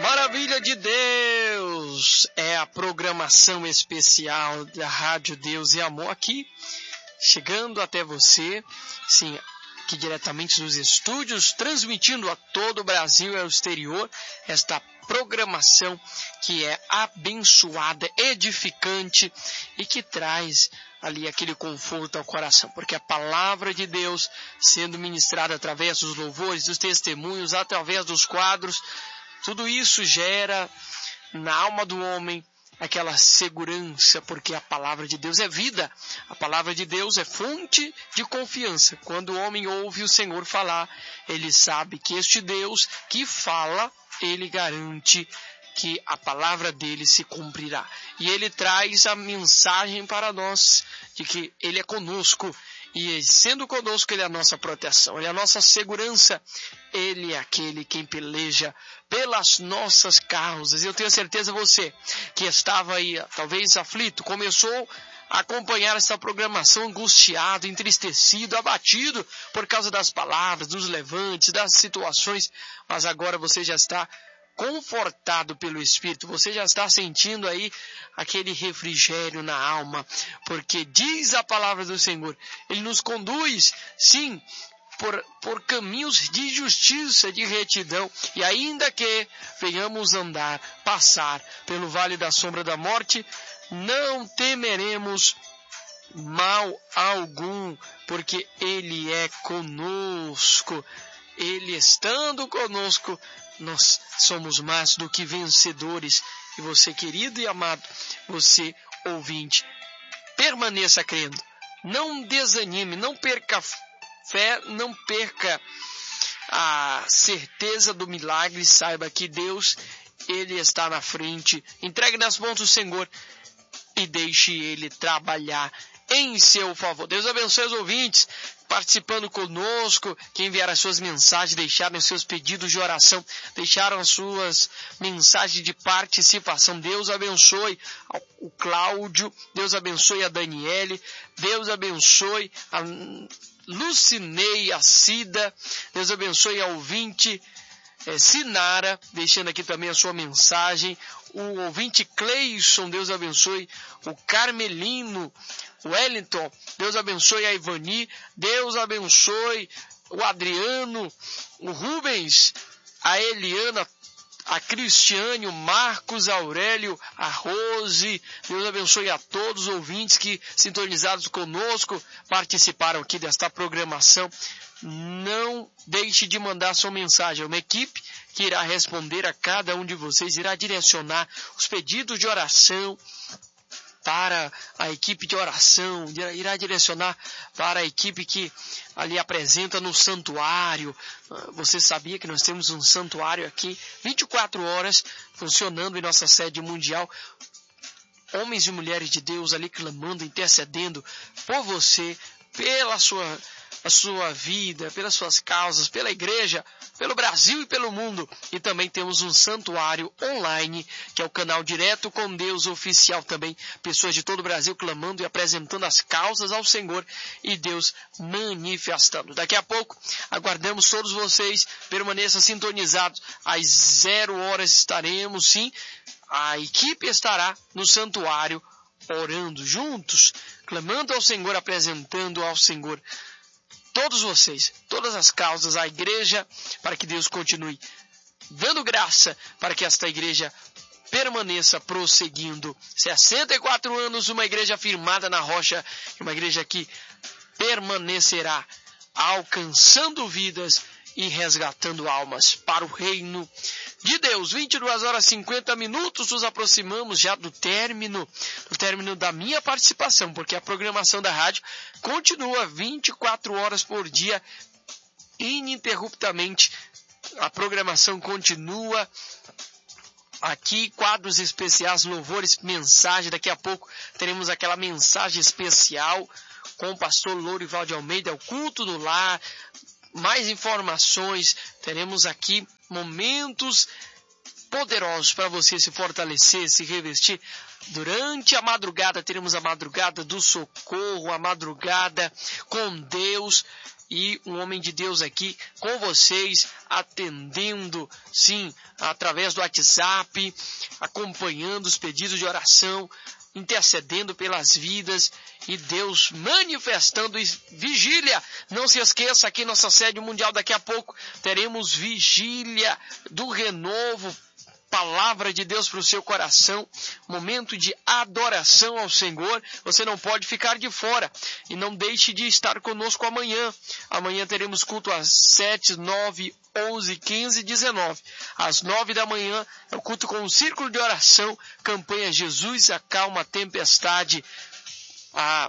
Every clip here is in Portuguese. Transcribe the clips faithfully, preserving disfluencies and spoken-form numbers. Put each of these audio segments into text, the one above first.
Maravilha de Deus! É a programação especial da Rádio Deus e Amor aqui, chegando até você, sim, aqui diretamente dos estúdios, transmitindo a todo o Brasil e ao exterior, esta programação que é abençoada, edificante e que traz ali aquele conforto ao coração, porque a palavra de Deus sendo ministrada através dos louvores, dos testemunhos, através dos quadros, tudo isso gera na alma do homem aquela segurança, porque a palavra de Deus é vida. A palavra de Deus é fonte de confiança. Quando o homem ouve o Senhor falar, ele sabe que este Deus que fala, ele garante que a palavra dele se cumprirá. E ele traz a mensagem para nós de que ele é conosco. E sendo conosco, ele é a nossa proteção, ele é a nossa segurança. Ele é aquele quem peleja pelas nossas causas. Eu tenho certeza você que estava aí, talvez aflito, começou a acompanhar essa programação angustiado, entristecido, abatido por causa das palavras, dos levantes, das situações. Mas agora você já está confortado pelo Espírito, você já está sentindo aí aquele refrigério na alma, porque diz a palavra do Senhor, ele nos conduz, sim, por, por caminhos de justiça, de retidão, e ainda que venhamos andar, passar pelo vale da sombra da morte, não temeremos mal algum, porque ele é conosco. Ele estando conosco, nós somos mais do que vencedores. E você, querido e amado, você, ouvinte, permaneça crendo. Não desanime, não perca fé, não perca a certeza do milagre. Saiba que Deus, ele está na frente. Entregue nas mãos do Senhor e deixe ele trabalhar em seu favor. Deus abençoe os ouvintes participando conosco, quem enviar as suas mensagens, deixaram os seus pedidos de oração, deixaram as suas mensagens de participação. Deus abençoe o Cláudio, Deus abençoe a Daniele, Deus abençoe a Lucinei, a Cida, Deus abençoe a ouvinte é, Sinara, deixando aqui também a sua mensagem, o ouvinte Cleison, Deus abençoe o Carmelino, Wellington, Deus abençoe a Ivani, Deus abençoe o Adriano, o Rubens, a Eliana, a Cristiane, o Marcos Aurélio, a Rose. Deus abençoe a todos os ouvintes que, sintonizados conosco, participaram aqui desta programação. Não deixe de mandar sua mensagem. Uma equipe que irá responder a cada um de vocês, irá direcionar os pedidos de oração para a equipe de oração, irá direcionar para a equipe que ali apresenta no santuário. Você sabia que nós temos um santuário aqui, vinte e quatro horas, funcionando em nossa sede mundial. Homens e mulheres de Deus ali clamando, intercedendo por você, pela sua, a sua vida, pelas suas causas, pela igreja, pelo Brasil e pelo mundo. E também temos um santuário online, que é o canal Direto com Deus oficial também. Pessoas de todo o Brasil clamando e apresentando as causas ao Senhor e Deus manifestando. Daqui a pouco, aguardamos todos vocês, permaneçam sintonizados. Às zero horas estaremos, sim, a equipe estará no santuário orando juntos, clamando ao Senhor, apresentando ao Senhor todos vocês, todas as causas, a igreja, para que Deus continue dando graça, para que esta igreja permaneça prosseguindo. sessenta e quatro anos, uma igreja firmada na rocha, uma igreja que permanecerá alcançando vidas e resgatando almas para o reino de Deus. vinte e duas horas e cinquenta minutos, nos aproximamos já do término, do término da minha participação, porque a programação da rádio continua vinte e quatro horas por dia, ininterruptamente. A programação continua aqui, quadros especiais, louvores, mensagem. Daqui a pouco teremos aquela mensagem especial com o pastor Lourival de Almeida, o culto do lar. Mais informações, teremos aqui momentos poderosos para você se fortalecer, se revestir. Durante a madrugada, teremos a madrugada do socorro, a madrugada com Deus. e um homem de Deus aqui com vocês, atendendo, sim, através do WhatsApp, acompanhando os pedidos de oração, intercedendo pelas vidas e Deus manifestando vigília. Não se esqueça, aqui nossa sede mundial, daqui a pouco teremos vigília do renovo, palavra de Deus para o seu coração, momento de adoração ao Senhor. Você não pode ficar de fora e não deixe de estar conosco amanhã. Amanhã teremos culto às sete, nove, onze, quinze, dezenove. Às nove da manhã é o culto com o círculo de oração, campanha Jesus acalma a tempestade. A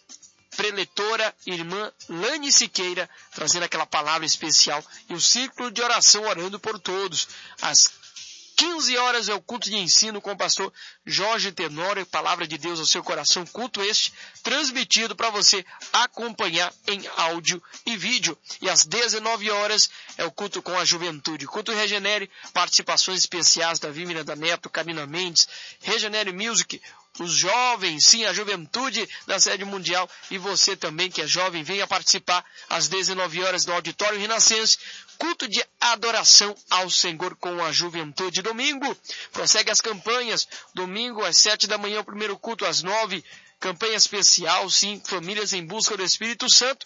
preletora irmã Lani Siqueira trazendo aquela palavra especial e o círculo de oração orando por todos. Às quinze horas é o culto de ensino com o pastor Jorge Tenório, palavra de Deus ao seu coração, culto este transmitido para você acompanhar em áudio e vídeo. E às dezenove horas é o culto com a juventude, culto Regenere, participações especiais da Miranda Neto, Karina Mendes, Regenere Music, os jovens, sim, a juventude da sede mundial, e você também que é jovem, venha participar às dezenove horas do Auditório Renascense, culto de adoração ao Senhor com a juventude. Domingo, prossegue as campanhas, domingo às sete da manhã, o primeiro culto às nove, campanha especial, sim, famílias em busca do Espírito Santo.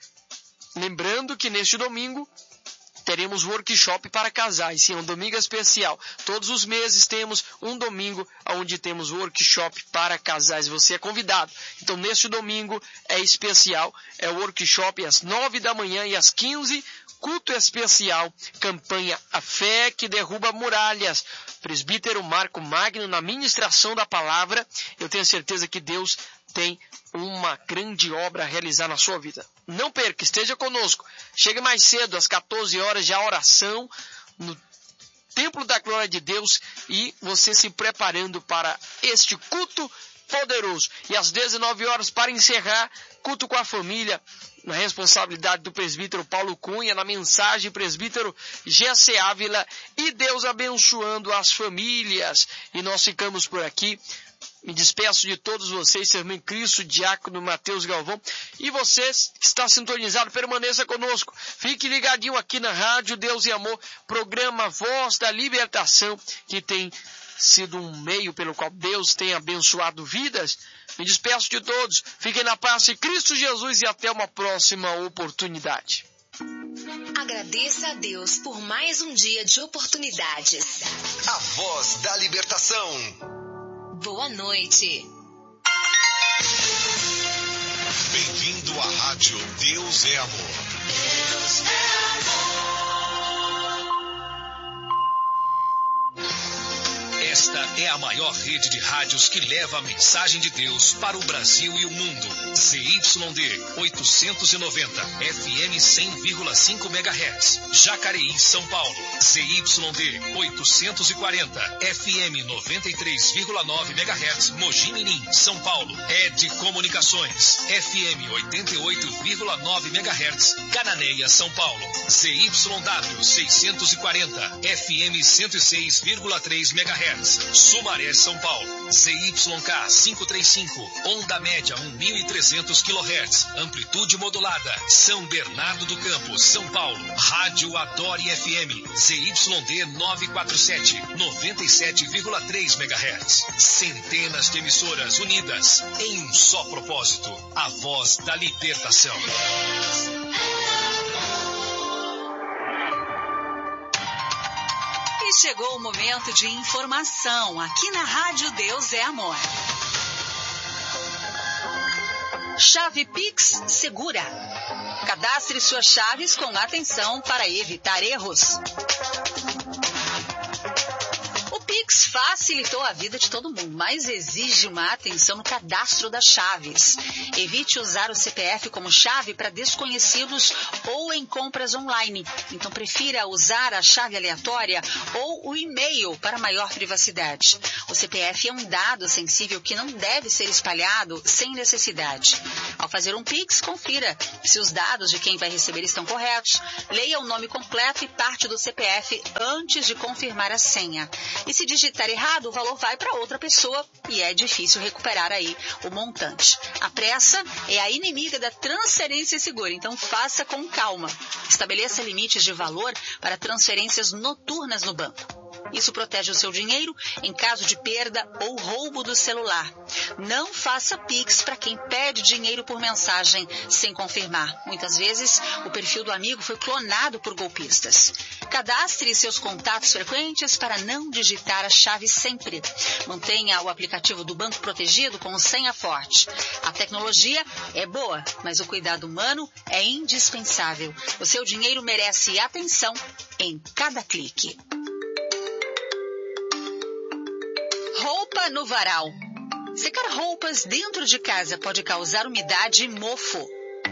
Lembrando que neste domingo teremos workshop para casais, sim, um domingo especial. Todos os meses temos um domingo onde temos workshop para casais. Você é convidado. Então, neste domingo é especial, é o workshop às nove da manhã e às quinze, culto especial, campanha A Fé que Derruba Muralhas. Presbítero Marco Magno na ministração da palavra. Eu tenho certeza que Deus tem uma grande obra a realizar na sua vida. Não perca, esteja conosco. Chegue mais cedo, às quatorze horas, já a oração no Templo da Glória de Deus e você se preparando para este culto poderoso. E às dezenove horas, para encerrar, culto com a família, na responsabilidade do presbítero Paulo Cunha, na mensagem presbítero Gessé Ávila, e Deus abençoando as famílias. E nós ficamos por aqui. Me despeço de todos vocês, seu irmão Cristo, diácono Mateus Galvão. E você que está sintonizado, permaneça conosco. Fique ligadinho aqui na Rádio Deus e Amor, programa Voz da Libertação, que tem sido um meio pelo qual Deus tem abençoado vidas. Me despeço de todos. Fiquem na paz de Cristo Jesus e até uma próxima oportunidade. Agradeça a Deus por mais um dia de oportunidades. A Voz da Libertação. Boa noite. Bem-vindo à Rádio Deus é Amor. Deus é amor. Esta é a maior rede de rádios que leva a mensagem de Deus para o Brasil e o mundo. Z Y D oitocentos e noventa, F M cem vírgula cinco megahertz, Jacareí, São Paulo. Z Y D oitocentos e quarenta, F M noventa e três vírgula nove megahertz, Mogi Mirim, São Paulo. Ed Comunicações, F M oitenta e oito vírgula nove megahertz, Cananéia, São Paulo. Z Y W seiscentos e quarenta, F M cento e seis vírgula três megahertz, Sumaré, São Paulo. Z Y K quinhentos e trinta e cinco, onda média mil e trezentos quilohertz, amplitude modulada, São Bernardo do Campo, São Paulo. Rádio Adore F M, Z Y D novecentos e quarenta e sete, noventa e sete vírgula três megahertz. Centenas de emissoras unidas em um só propósito, a voz da libertação. E chegou o momento de informação aqui na Rádio Deus é Amor. Chave Pix Segura. Cadastre suas chaves com atenção para evitar erros. O Pix facilitou a vida de todo mundo, mas exige uma atenção no cadastro das chaves. Evite usar o C P F como chave para desconhecidos ou em compras online. Então, prefira usar a chave aleatória ou o e-mail para maior privacidade. O C P F é um dado sensível que não deve ser espalhado sem necessidade. Ao fazer um Pix, confira se os dados de quem vai receber estão corretos. Leia o nome completo e parte do C P F antes de confirmar a senha. E se digitar secar errado, o valor vai para outra pessoa e é difícil recuperar aí o montante. A pressa é a inimiga da transferência segura, então faça com calma. Estabeleça limites de valor para transferências noturnas no banco. Isso protege o seu dinheiro em caso de perda ou roubo do celular. Não faça Pix para quem pede dinheiro por mensagem sem confirmar. Muitas vezes, o perfil do amigo foi clonado por golpistas. Cadastre seus contatos frequentes para não digitar a chave sempre. Mantenha o aplicativo do banco protegido com senha forte. A tecnologia é boa, mas o cuidado humano é indispensável. O seu dinheiro merece atenção em cada clique. Roupa no varal. Secar roupas dentro de casa pode causar umidade e mofo.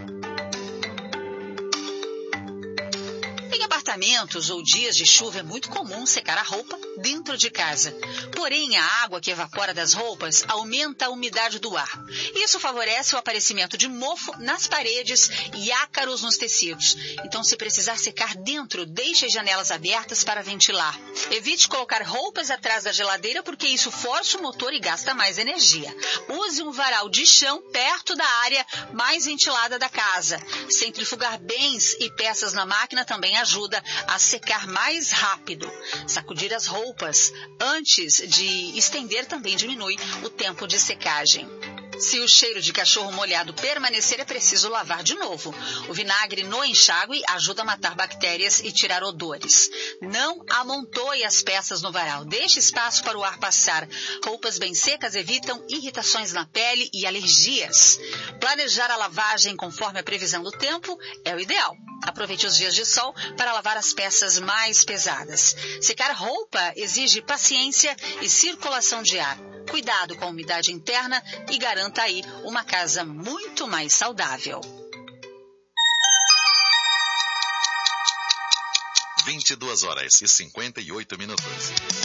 Em apartamentos ou dias de chuva é muito comum secar a roupa dentro de casa. Porém, a água que evapora das roupas aumenta a umidade do ar. Isso favorece o aparecimento de mofo nas paredes e ácaros nos tecidos. Então, se precisar secar dentro, deixe as janelas abertas para ventilar. Evite colocar roupas atrás da geladeira porque isso força o motor e gasta mais energia. Use um varal de chão perto da área mais ventilada da casa. Centrifugar bens e peças na máquina também ajuda a secar mais rápido. Sacudir as roupas antes de estender também diminui o tempo de secagem. Se o cheiro de cachorro molhado permanecer, é preciso lavar de novo. O vinagre no enxágue ajuda a matar bactérias e tirar odores. Não amontoe as peças no varal. Deixe espaço para o ar passar. Roupas bem secas evitam irritações na pele e alergias. Planejar a lavagem conforme a previsão do tempo é o ideal. Aproveite os dias de sol para lavar as peças mais pesadas. Secar roupa exige paciência e circulação de ar. Cuidado com a umidade interna e garanta aí uma casa muito mais saudável. vinte e duas horas e cinquenta e oito minutos.